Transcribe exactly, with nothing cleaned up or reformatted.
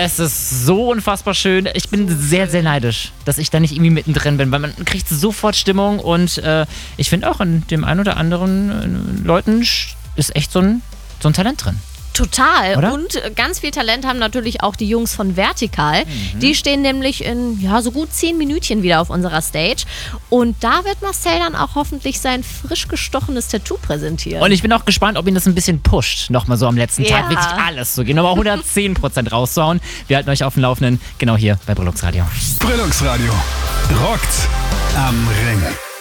Es ist so unfassbar schön. Ich bin sehr, sehr neidisch, dass ich da nicht irgendwie mittendrin bin, weil man kriegt sofort Stimmung und äh, ich finde auch in dem einen oder anderen äh, Leuten ist echt so ein, so ein Talent drin. Total. Oder? Und ganz viel Talent haben natürlich auch die Jungs von Vertikal. Mhm. Die stehen nämlich in ja, so gut zehn Minütchen wieder auf unserer Stage. Und da wird Marcel dann auch hoffentlich sein frisch gestochenes Tattoo präsentieren. Und ich bin auch gespannt, ob ihn das ein bisschen pusht, nochmal so am letzten Ja. Tag wirklich alles zu gehen, aber hundertzehn Prozent rauszuhauen. Wir halten euch auf dem Laufenden, genau hier bei Brillux Radio. Brillux Radio rockt am Ring.